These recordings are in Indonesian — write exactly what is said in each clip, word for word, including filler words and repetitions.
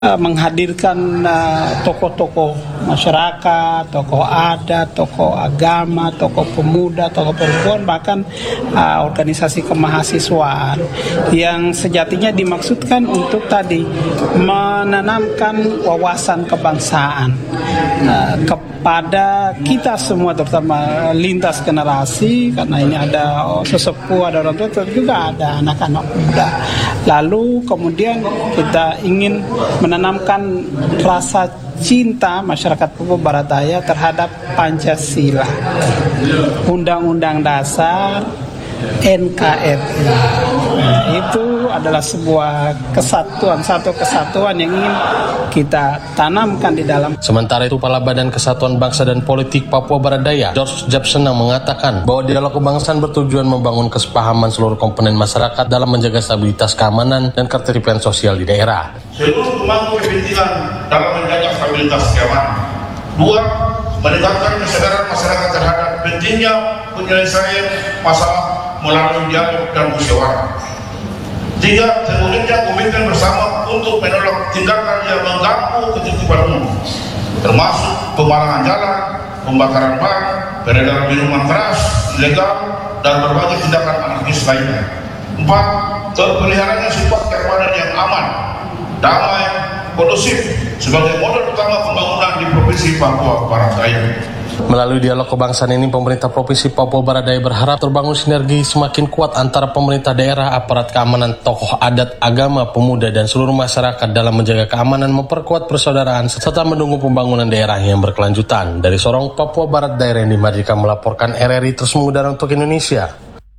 menghadirkan uh, tokoh-tokoh masyarakat, tokoh adat, tokoh agama, tokoh pemuda, tokoh perempuan, bahkan uh, organisasi kemahasiswaan yang sejatinya dimaksudkan untuk tadi menanamkan wawasan kebangsaan uh, kepada kita semua, terutama lintas generasi, karena ini ada sesepuh, ada orang tua, juga ada anak-anak muda. Lalu kemudian kita ingin menanamkan rasa cinta masyarakat Papua Barat Daya terhadap Pancasila, Undang-Undang Dasar, N K R I. Nah, itu adalah sebuah kesatuan, satu kesatuan yang ingin kita tanamkan di dalam. Sementara itu, Kepala Badan Kesatuan Bangsa dan Politik Papua Barat Daya, George Japsenang, mengatakan bahwa dialog kebangsaan bertujuan membangun kesepahaman seluruh komponen masyarakat dalam menjaga stabilitas keamanan dan ketertiban sosial di daerah. Seluruh pemangku kepentingan dalam menjaga stabilitas keamanan. Dua, meningkatkan kesadaran masyarakat terhadap pentingnya penyelesaian masalah melalui dialog dan musyawarah. Tiga, terwujudnya komitmen bersama untuk menolak tindakan yang mengganggu ketertiban umum, termasuk pemalangan jalan, pembakaran ban, peredaran minuman keras ilegal, dan berbagai tindakan anarkis lainnya. Empat, terpeliharanya sifat keamanan yang aman, damai, kondusif sebagai modal utama pembangunan di Provinsi Papua Barat Daya. Melalui dialog kebangsaan ini, pemerintah Provinsi Papua Barat Daya berharap terbangun sinergi semakin kuat antara pemerintah daerah, aparat keamanan, tokoh adat, agama, pemuda, dan seluruh masyarakat dalam menjaga keamanan, memperkuat persaudaraan, serta mendukung pembangunan daerah yang berkelanjutan. Dari Sorong, Papua Barat Daya, Randy Mardika melaporkan. R R I terus mengudara untuk Indonesia.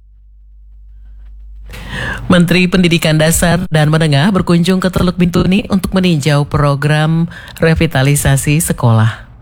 Menteri Pendidikan Dasar dan Menengah berkunjung ke Teluk Bintuni untuk meninjau program revitalisasi sekolah.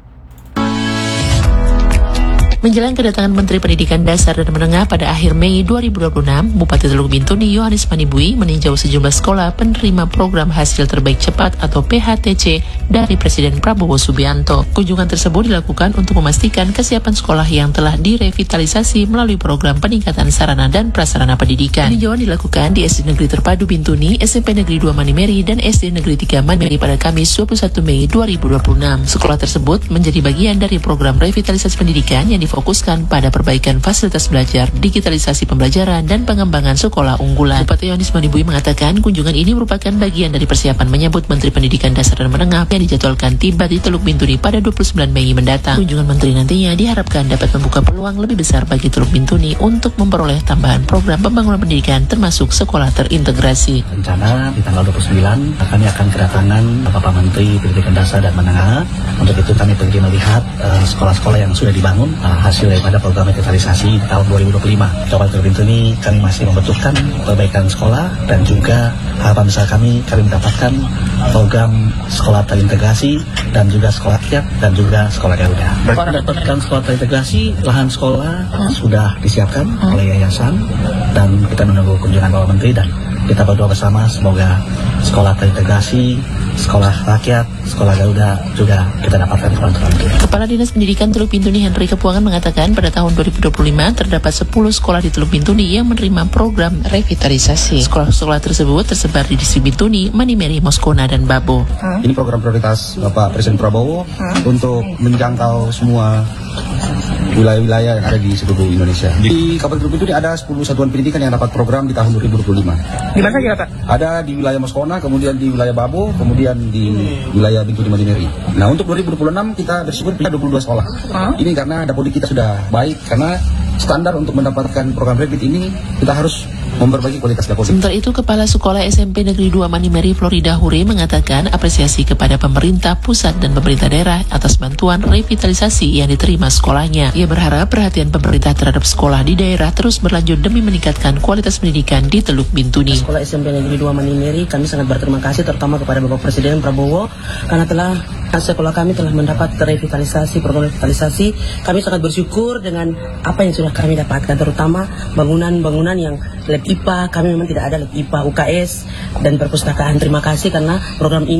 Menjelang kedatangan Menteri Pendidikan Dasar dan Menengah pada akhir Mei dua ribu dua puluh enam, Bupati Teluk Bintuni Yohanes Manibui meninjau sejumlah sekolah penerima program hasil terbaik cepat atau P H T C dari Presiden Prabowo Subianto. Kunjungan tersebut dilakukan untuk memastikan kesiapan sekolah yang telah direvitalisasi melalui program peningkatan sarana dan prasarana pendidikan. Peninjauan dilakukan di S D Negeri Terpadu Bintuni, S M P Negeri dua Manimeri, dan S D Negeri tiga Manimeri pada Kamis dua puluh satu Mei dua ribu dua puluh enam. Sekolah tersebut menjadi bagian dari program revitalisasi pendidikan yang fokuskan pada perbaikan fasilitas belajar, digitalisasi pembelajaran, dan pengembangan sekolah unggulan. Bupati Yohanes Manibui mengatakan kunjungan ini merupakan bagian dari persiapan menyambut Menteri Pendidikan Dasar dan Menengah yang dijadwalkan tiba di Teluk Bintuni pada dua puluh sembilan Mei mendatang. Kunjungan Menteri nantinya diharapkan dapat membuka peluang lebih besar bagi Teluk Bintuni untuk memperoleh tambahan program pembangunan pendidikan termasuk sekolah terintegrasi. Rencana di tanggal dua puluh sembilan kami akan kedatangan Bapak Menteri Pendidikan Dasar dan Menengah. Untuk itu kami pergi melihat uh, sekolah-sekolah yang sudah dibangun, uh, hasil daripada program revitalisasi di tahun dua ribu dua puluh lima. Kabupaten Teluk Bintuni kami masih membutuhkan perbaikan sekolah, dan juga harapan besar kami kami mendapatkan program sekolah terintegrasi dan juga sekolah rakyat dan juga sekolah Garuda. Para mendapatkan sekolah terintegrasi, lahan sekolah hmm. sudah disiapkan hmm. oleh yayasan, dan kita menunggu kunjungan Bapak Menteri, dan kita berdoa bersama semoga sekolah terintegrasi, sekolah rakyat, sekolah Garuda juga kita dapatkan kelancaran. Kepala Dinas Pendidikan Teluk Bintuni Henry Kepuangan mengatakan pada tahun dua ribu dua puluh lima terdapat sepuluh sekolah di Teluk Bintuni yang menerima program revitalisasi. Sekolah-sekolah tersebut tersebar di Distrik Bintuni, Manimeri, Moskona, dan Babo. Hmm? Ini program prioritas Bapak Presiden Prabowo hmm? untuk menjangkau semua wilayah-wilayah yang ada di seluruh Indonesia. Di Kabupaten Teluk Bintuni ada sepuluh satuan pendidikan yang dapat program di tahun dua ribu dua puluh lima. Di mana saja, Pak? Ada di wilayah Moskona, kemudian di wilayah Babo, kemudian di wilayah Bintuni Manimeri. Nah, untuk dua ribu dua puluh enam kita bersyukur punya dua puluh dua sekolah. Hmm? Ini karena Dapodik kita sudah baik, karena standar untuk mendapatkan program revit ini kita harus memperbaiki kualitas Dapodik. Sementara itu, Kepala Sekolah S M P Negeri dua Manimeri Florida Hure mengatakan apresiasi kepada pemerintah pusat dan pemerintah daerah atas bantuan revitalisasi yang diterima sekolahnya. Ia berharap perhatian pemerintah terhadap sekolah di daerah terus berlanjut demi meningkatkan kualitas pendidikan di Teluk Bintuni. Sekolah S M P Negeri dua Manimeri, kami sangat berterima kasih terutama kepada Bapak Presiden Prabowo karena telah sekolah kami telah mendapat revitalisasi, program revitalisasi. Kami sangat bersyukur dengan apa yang sudah kami dapatkan, terutama bangunan-bangunan yang lab I P A. Kami memang tidak ada lab I P A, U K S, dan perpustakaan. Terima kasih karena program ini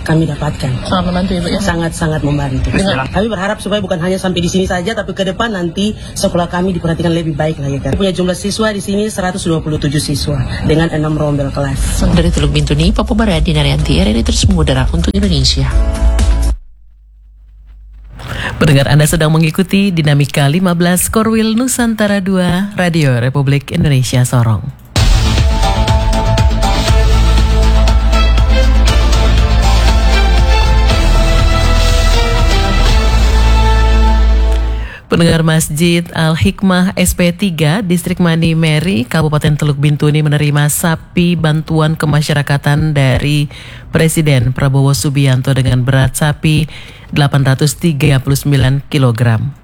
kami dapatkan. Sangat membantu Ibu ya? Sangat-sangat membantu. Dengan, kami berharap supaya bukan hanya sampai di sini saja, tapi ke depan nanti sekolah kami diperhatikan lebih baik lagi. Kan? Punya jumlah siswa di sini seratus dua puluh tujuh siswa dengan enam rombel kelas. Dari Teluk Bintuni, Papua Barat, Dina Rianti, R R I terus mengudara untuk Indonesia. Pendengar, Anda sedang mengikuti Dinamika lima belas Korwil Nusantara dua, Radio Republik Indonesia Sorong. Pendengar, Masjid Al-Hikmah S P tiga, Distrik Mani Meri, Kabupaten Teluk Bintuni menerima sapi bantuan kemasyarakatan dari Presiden Prabowo Subianto dengan berat sapi delapan ratus tiga puluh sembilan kilogram.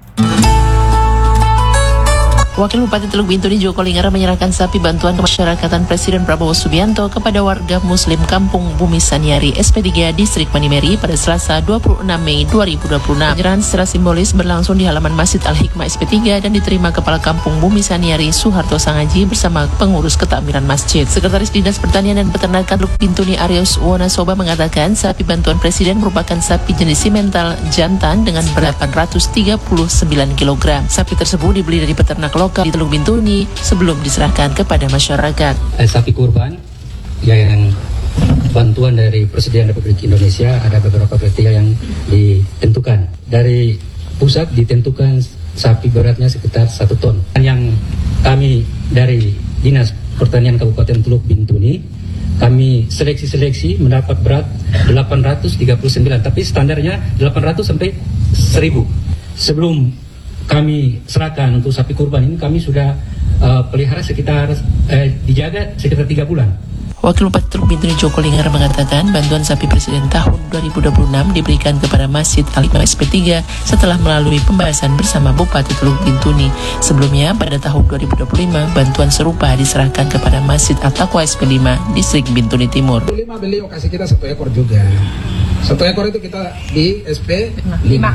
Wakil Bupati Teluk Bintuni Joko Lingara menyerahkan sapi bantuan kemasyarakatan Presiden Prabowo Subianto kepada warga Muslim Kampung Bumi Saniari S P tiga Distrik Manimeri pada Selasa dua puluh enam Mei dua ribu dua puluh enam. Penyerahan secara simbolis berlangsung di halaman Masjid Al-Hikmah S P tiga dan diterima Kepala Kampung Bumi Saniari Suharto Sangaji bersama pengurus ketakmiran masjid. Sekretaris Dinas Pertanian dan Peternakan Teluk Bintuni Arius Wonasoba mengatakan sapi bantuan Presiden merupakan sapi jenis simental jantan dengan berat delapan ratus tiga puluh sembilan kilogram. Sapi tersebut dibeli dari peternak lokal di Teluk Bintuni sebelum diserahkan kepada masyarakat. Sapi kurban yang bantuan dari Presiden Republik Indonesia ada beberapa kriteria yang ditentukan. Dari pusat ditentukan sapi beratnya sekitar satu ton. Yang kami dari Dinas Pertanian Kabupaten Teluk Bintuni kami seleksi-seleksi mendapat berat delapan ratus tiga puluh sembilan, tapi standarnya delapan ratus sampai seribu. Sebelum kami serahkan untuk sapi kurban ini, kami sudah uh, pelihara sekitar uh, dijaga sekitar tiga bulan. Wakil Bupati Teluk Bintuni Joko Lingara mengatakan bantuan sapi Presiden tahun dua ribu dua puluh enam diberikan kepada Masjid Al-Hikmah S P tiga setelah melalui pembahasan bersama Bupati Teluk Bintuni. Sebelumnya pada tahun dua ribu dua puluh lima bantuan serupa diserahkan kepada Masjid At-Taqwa S P lima Distrik Bintuni Timur. lima beliau kasih kita satu ekor juga. Satu ekor itu kita di S P lima.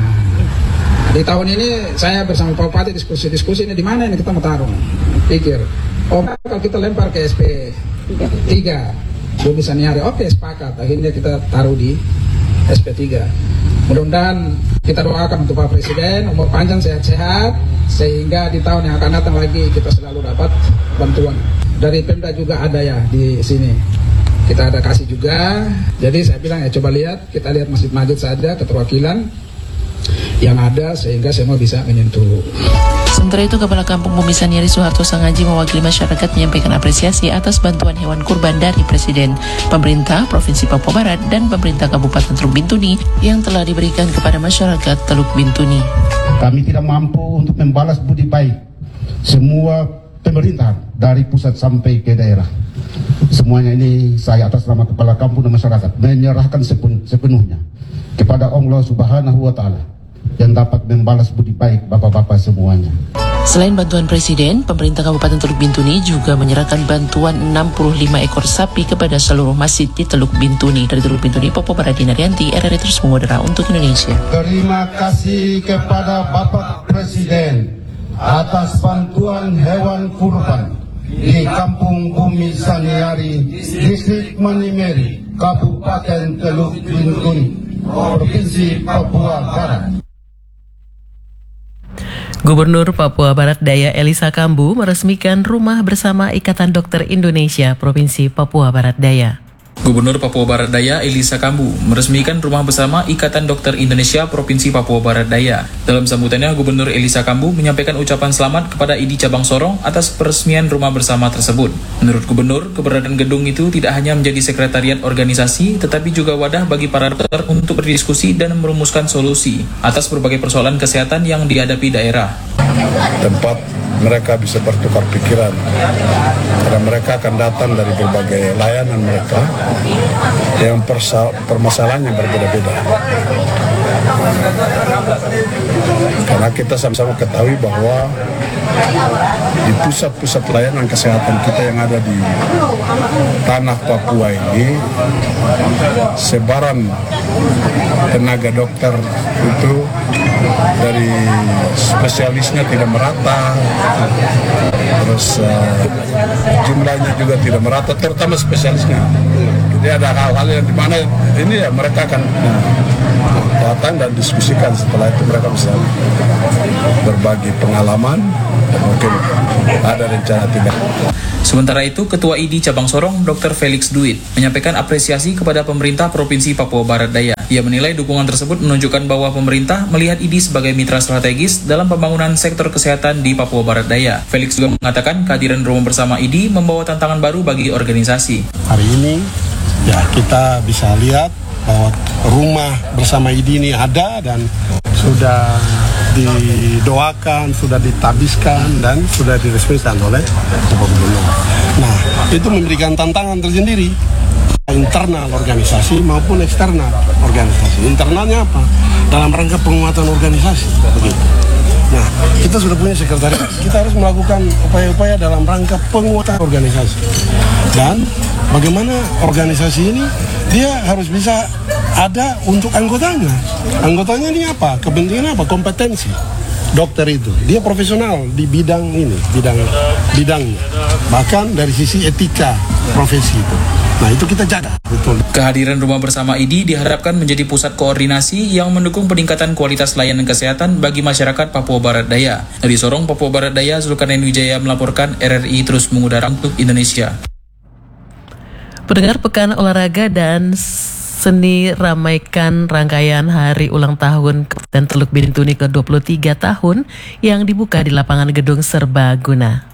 Di tahun ini saya bersama Pak Bupati diskusi-diskusi ini di mana ini kita mau taruh. Pikir, oh kalau kita lempar ke S P tiga, Bumi Saniari, oke sepakat. Akhirnya kita taruh di S P tiga. Mudah-mudahan kita doakan untuk Pak Presiden umur panjang, sehat-sehat, sehingga di tahun yang akan datang lagi kita selalu dapat bantuan. Dari Pemda juga ada ya di sini. Kita ada kasih juga. Jadi saya bilang ya coba lihat, kita lihat masjid-masjid saja keterwakilan yang ada sehingga semua bisa menyentuh. Sementara itu, Kepala Kampung Bumi Saniari Suharto Sangaji mewakili masyarakat menyampaikan apresiasi atas bantuan hewan kurban dari Presiden, pemerintah Provinsi Papua Barat, dan pemerintah Kabupaten Teluk Bintuni yang telah diberikan kepada masyarakat Teluk Bintuni. Kami tidak mampu untuk membalas budi baik semua pemerintah dari pusat sampai ke daerah. Semuanya ini saya atas nama Kepala Kampung dan masyarakat menyerahkan sepenuhnya kepada Allah Subhanahu wa Ta'ala yang dapat membalas budi baik bapak-bapak semuanya. Selain bantuan Presiden, pemerintah Kabupaten Teluk Bintuni juga menyerahkan bantuan enam puluh lima ekor sapi kepada seluruh masjid di Teluk Bintuni. Dari Teluk Bintuni, Papua Barat, Dina Rianti, R R I terus mengudara untuk Indonesia. Terima kasih kepada Bapak Presiden atas bantuan hewan kurban di Kampung Bumi Saniari, Distrik Manimeri, Kabupaten Teluk Bintuni, Provinsi Papua Barat. Gubernur Papua Barat Daya Elisa Kambu meresmikan rumah bersama Ikatan Dokter Indonesia Provinsi Papua Barat Daya. Gubernur Papua Barat Daya Elisa Kambu meresmikan rumah bersama Ikatan Dokter Indonesia Provinsi Papua Barat Daya. Dalam sambutannya, Gubernur Elisa Kambu menyampaikan ucapan selamat kepada I D Cabang Sorong atas peresmian rumah bersama tersebut. Menurut Gubernur, keberadaan gedung itu tidak hanya menjadi sekretariat organisasi, tetapi juga wadah bagi para dokter untuk berdiskusi dan merumuskan solusi atas berbagai persoalan kesehatan yang dihadapi daerah. Tempat mereka bisa bertukar pikiran, karena mereka akan datang dari berbagai layanan mereka yang permasalahannya berbeda-beda. Karena kita sama-sama ketahui bahwa di pusat-pusat layanan kesehatan kita yang ada di tanah Papua ini, sebaran tenaga dokter itu dari spesialisnya tidak merata, terus uh, jumlahnya juga tidak merata, terutama spesialisnya. Jadi ada hal-hal yang dimana ini ya mereka akan datang dan diskusikan, setelah itu mereka bisa berbagi pengalaman dan mungkin ada rencana tindak. Sementara itu, Ketua I D I Cabang Sorong, Doktor Felix Duit, menyampaikan apresiasi kepada pemerintah Provinsi Papua Barat Daya. Ia menilai dukungan tersebut menunjukkan bahwa pemerintah melihat I D I sebagai mitra strategis dalam pembangunan sektor kesehatan di Papua Barat Daya. Felix juga mengatakan kehadiran Rumah Bersama I D I membawa tantangan baru bagi organisasi. Hari ini, ya kita bisa lihat bahwa Rumah Bersama I D I ini ada dan sudah didoakan, sudah ditabiskan dan sudah diresmikan oleh Bapak Gubernur. Nah, itu memberikan tantangan tersendiri internal organisasi maupun eksternal organisasi. Internalnya apa? Dalam rangka penguatan organisasi, begitu. Nah, kita sudah punya sekretariat. Kita harus melakukan upaya-upaya dalam rangka penguatan organisasi. Dan bagaimana organisasi ini dia harus bisa ada untuk anggotanya. Anggotanya ini apa? Kepentingan apa? Kompetensi. Dokter itu, dia profesional di bidang ini, bidang bidangnya. Bahkan dari sisi etika profesi itu. Nah, itu kita jaga. Betul. Kehadiran Rumah Bersama I D I diharapkan menjadi pusat koordinasi yang mendukung peningkatan kualitas layanan kesehatan bagi masyarakat Papua Barat Daya. Dari Sorong, Papua Barat Daya, Zulkarnain Wijaya melaporkan. R R I terus mengudara untuk Indonesia. Pendengar, Pekan Olahraga dan Seni ramaikan rangkaian hari ulang tahun Kabupaten Teluk Bintuni ke dua puluh tiga tahun yang dibuka di lapangan Gedung Serbaguna.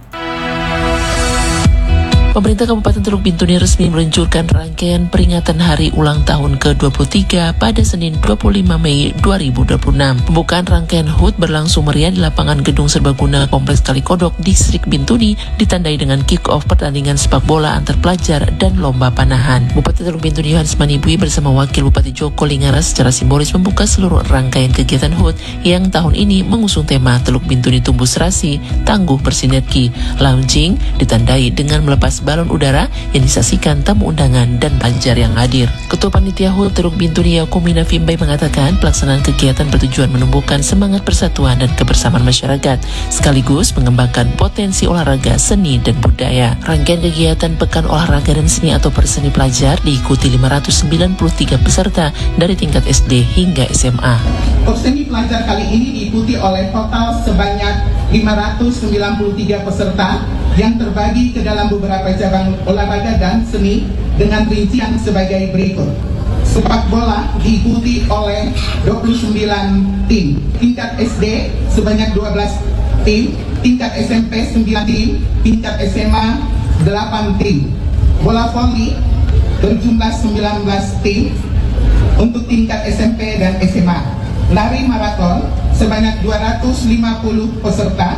Pemerintah Kabupaten Teluk Bintuni resmi meluncurkan rangkaian peringatan Hari Ulang Tahun ke dua puluh tiga pada Senin dua puluh lima Mei dua ribu dua puluh enam. Pembukaan rangkaian H U T berlangsung meriah di lapangan Gedung Serbaguna Kompleks Kalikodok, Distrik Bintuni, ditandai dengan kick-off pertandingan sepak bola antar pelajar dan lomba panahan. Bupati Teluk Bintuni Yohanes Manibui bersama Wakil Bupati Joko Linggaras secara simbolis membuka seluruh rangkaian kegiatan H U T yang tahun ini mengusung tema Teluk Bintuni Tumbuh Serasi, Tangguh Bersinergi. Launching ditandai dengan melepas balon udara yang disaksikan tamu undangan dan pelajar yang hadir. Ketua Panitia H U T Teluk Bintuni Yakumina Fimbai mengatakan pelaksanaan kegiatan bertujuan menumbuhkan semangat persatuan dan kebersamaan masyarakat sekaligus mengembangkan potensi olahraga, seni, dan budaya. Rangkaian kegiatan Pekan Olahraga dan Seni atau Perseni Pelajar diikuti lima ratus sembilan puluh tiga peserta dari tingkat S D hingga S M A. Perseni Pelajar kali ini diikuti oleh total sebanyak lima ratus sembilan puluh tiga peserta yang terbagi ke dalam beberapa cabang olahraga dan seni dengan rincian sebagai berikut. Sepak bola diikuti oleh dua puluh sembilan tim, tingkat S D sebanyak dua belas tim, tingkat S M P sembilan tim, tingkat S M A delapan tim. Bola voli berjumlah sembilan belas tim untuk tingkat S M P dan S M A. Lari maraton sebanyak dua ratus lima puluh peserta,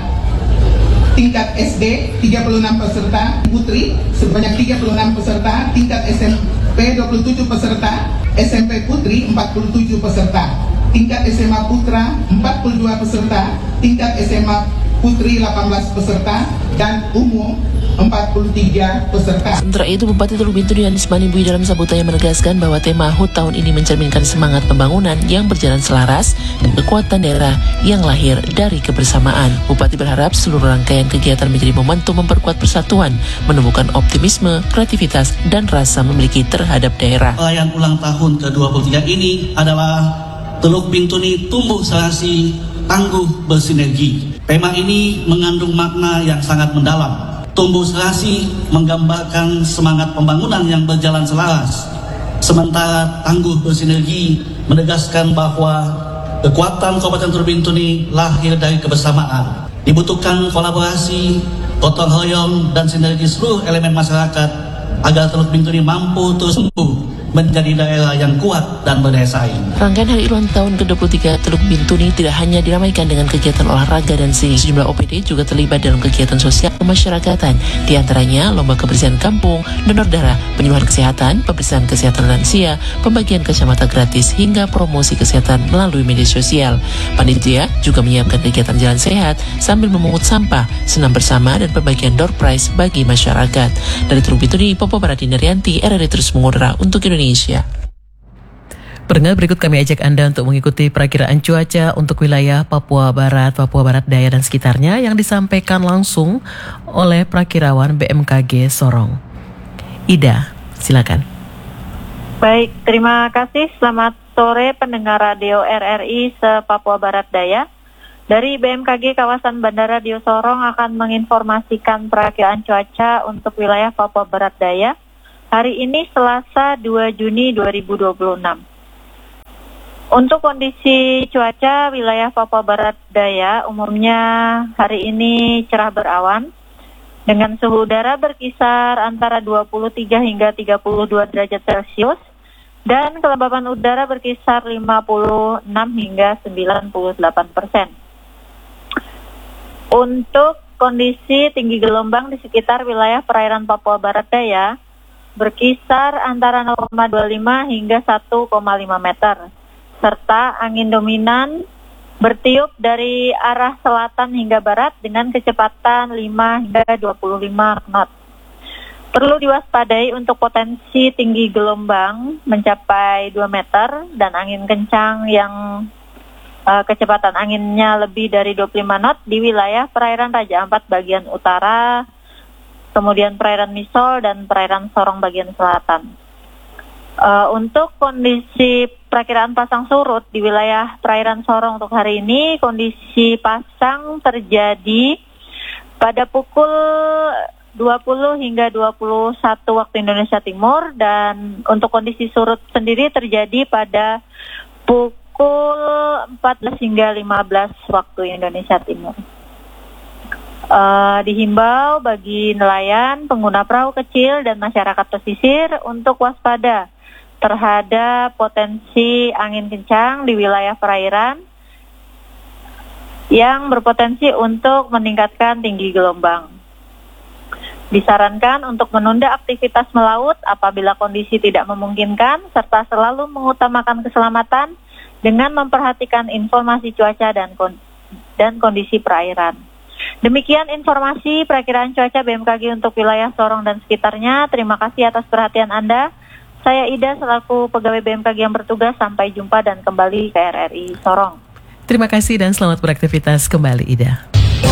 tingkat S D tiga puluh enam peserta, putri sebanyak tiga puluh enam peserta, tingkat S M P dua puluh tujuh peserta, S M P putri empat puluh tujuh peserta, tingkat S M A putra empat puluh dua peserta, tingkat S M A putri delapan belas peserta, dan umum empat puluh tiga peserta. Sementara itu, Bupati Teluk Bintuni Yohanes Manibui dalam sambutannya menegaskan bahwa tema H U T tahun ini mencerminkan semangat pembangunan yang berjalan selaras dan kekuatan daerah yang lahir dari kebersamaan. Bupati berharap seluruh rangkaian kegiatan menjadi momentum memperkuat persatuan, menumbuhkan optimisme, kreativitas, dan rasa memiliki terhadap daerah. Perayaan ulang tahun ke dua puluh tiga ini adalah Teluk Bintuni Tumbuh Serasi, Tangguh Bersinergi. Tema ini mengandung makna yang sangat mendalam. Tumbuh serasi menggambarkan semangat pembangunan yang berjalan selaras, sementara tangguh bersinergi menegaskan bahwa kekuatan Kabupaten Teluk Bintuni lahir dari kebersamaan. Dibutuhkan kolaborasi, gotong royong, dan sinergi seluruh elemen masyarakat agar Teluk Bintuni mampu terus tumbuh menjadi daerah yang kuat dan berdaya saing. Rangkaian Hari Ulang Tahun ke dua puluh tiga Teluk Bintuni tidak hanya diramaikan dengan kegiatan olahraga dan seni. Sejumlah O P D juga terlibat dalam kegiatan sosial kemasyarakatan, di antaranya lomba kebersihan kampung, donor darah, penyuluhan kesehatan, pemeriksaan kesehatan lansia, pembagian kacamata gratis, hingga promosi kesehatan melalui media sosial. Panitia juga menyiapkan kegiatan jalan sehat sambil memungut sampah, senam bersama, dan pembagian door prize bagi masyarakat. Dari Teluk Bintuni, Popo Baradina Rianti, R R I terus mengudara untuk Indonesia. Indonesia. Pendengar, berikut kami ajak Anda untuk mengikuti perakiraan cuaca untuk wilayah Papua Barat, Papua Barat Daya dan sekitarnya yang disampaikan langsung oleh Prakirawan B M K G Sorong. Ida, silakan. Baik, terima kasih. Selamat sore pendengar radio R R I se-Papua Barat Daya. Dari B M K G kawasan Bandara Dio Sorong akan menginformasikan perakiraan cuaca untuk wilayah Papua Barat Daya hari ini Selasa dua Juni dua ribu dua puluh enam. Untuk kondisi cuaca wilayah Papua Barat Daya umumnya hari ini cerah berawan dengan suhu udara berkisar antara dua puluh tiga hingga tiga puluh dua derajat Celcius dan kelembapan udara berkisar lima puluh enam hingga sembilan puluh delapan persen. Untuk kondisi tinggi gelombang di sekitar wilayah perairan Papua Barat Daya berkisar antara nol koma dua lima hingga satu koma lima meter, serta angin dominan bertiup dari arah selatan hingga barat dengan kecepatan lima hingga dua puluh lima knot. Perlu diwaspadai untuk potensi tinggi gelombang mencapai dua meter dan angin kencang yang uh, kecepatan anginnya lebih dari dua puluh lima knot di wilayah perairan Raja Ampat bagian utara, kemudian perairan Misol dan perairan Sorong bagian selatan. Uh, untuk kondisi perakiraan pasang surut di wilayah perairan Sorong untuk hari ini, kondisi pasang terjadi pada pukul dua puluh hingga dua puluh satu waktu Indonesia Timur, dan untuk kondisi surut sendiri terjadi pada pukul empat belas hingga lima belas waktu Indonesia Timur. Uh, dihimbau bagi nelayan, pengguna perahu kecil dan masyarakat pesisir untuk waspada terhadap potensi angin kencang di wilayah perairan yang berpotensi untuk meningkatkan tinggi gelombang. Disarankan untuk menunda aktivitas melaut apabila kondisi tidak memungkinkan, serta selalu mengutamakan keselamatan dengan memperhatikan informasi cuaca dan kon- dan kondisi perairan. Demikian informasi perakiraan cuaca B M K G untuk wilayah Sorong dan sekitarnya. Terima kasih atas perhatian Anda. Saya Ida selaku pegawai B M K G yang bertugas. Sampai jumpa dan kembali ke R R I Sorong. Terima kasih dan selamat beraktivitas kembali, Ida.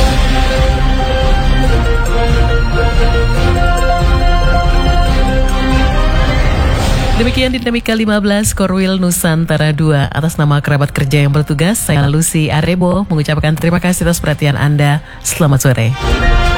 Demikian Dinamika lima belas Korwil Nusantara dua. Atas nama kerabat kerja yang bertugas, saya Lucy Arebo mengucapkan terima kasih atas perhatian Anda. Selamat sore.